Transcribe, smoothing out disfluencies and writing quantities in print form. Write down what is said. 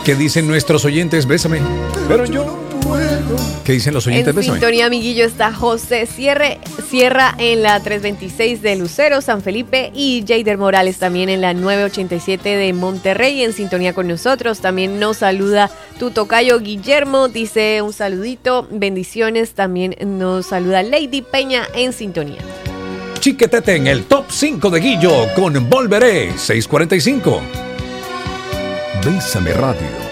¿Qué dicen nuestros oyentes? Bésame. Pero yo puedo. ¿Qué dicen los oyentes? En Bésame. sintonía, amiguillo, está José Sierra en la 326 de Lucero, San Felipe, y Jader Morales también en la 987 de Monterrey, en sintonía con nosotros. También nos saluda tu tocayo Guillermo, dice un saludito, bendiciones. También nos saluda Lady Peña en sintonía. Chiquetete en el top 5 de Guillo con Volveré 645. Bésame Radio.